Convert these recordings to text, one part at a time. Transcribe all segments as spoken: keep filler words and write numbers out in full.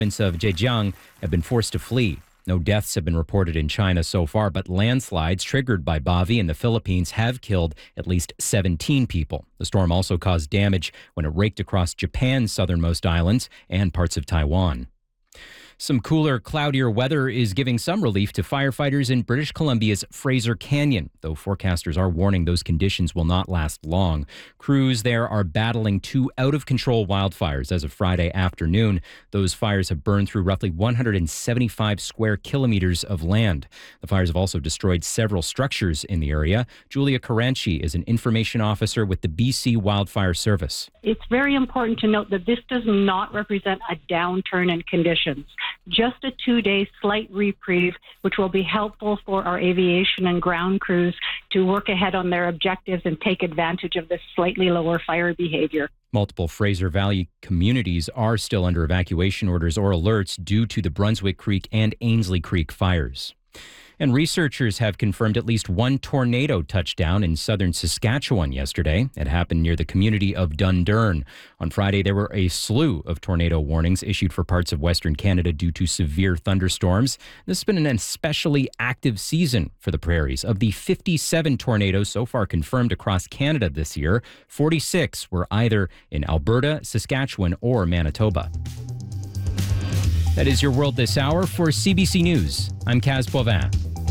of Zhejiang have been forced to flee. No deaths have been reported in China so far, but landslides triggered by Bavi in the Philippines have killed at least seventeen people. The storm also caused damage when it raked across Japan's southernmost islands and parts of Taiwan. Some cooler, cloudier weather is giving some relief to firefighters in British Columbia's Fraser Canyon, though forecasters are warning those conditions will not last long. Crews there are battling two out-of-control wildfires as of Friday afternoon. Those fires have burned through roughly one hundred seventy-five square kilometers of land. The fires have also destroyed several structures in the area. Julia Caranchi is an information officer with the B C Wildfire Service. It's very important to note that this does not represent a downturn in conditions. Just a two-day slight reprieve, which will be helpful for our aviation and ground crews to work ahead on their objectives and take advantage of this slightly lower fire behavior. Multiple Fraser Valley communities are still under evacuation orders or alerts due to the Brunswick Creek and Ainslie Creek fires. And researchers have confirmed at least one tornado touchdown in southern Saskatchewan yesterday. It happened near the community of Dundurn. On Friday, there were a slew of tornado warnings issued for parts of Western Canada due to severe thunderstorms. This has been an especially active season for the prairies. Of the fifty-seven tornadoes so far confirmed across Canada this year, forty-six were either in Alberta, Saskatchewan, or Manitoba. That is your world this hour. For C B C News, I'm Kaz Boivin.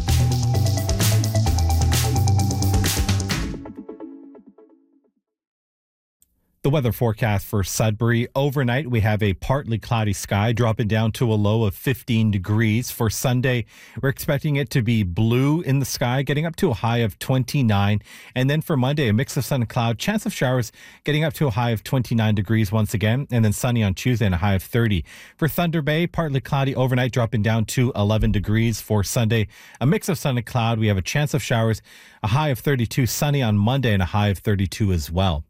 The weather forecast for Sudbury. Overnight, we have a partly cloudy sky dropping down to a low of fifteen degrees. For Sunday, we're expecting it to be blue in the sky, getting up to a high of twenty-nine. And then for Monday, a mix of sun and cloud, chance of showers, getting up to a high of twenty-nine degrees once again. And then sunny on Tuesday and a high of thirty. For Thunder Bay, partly cloudy overnight, dropping down to eleven degrees. For Sunday, a mix of sun and cloud. We have a chance of showers, a high of thirty-two, sunny on Monday and a high of thirty-two as well.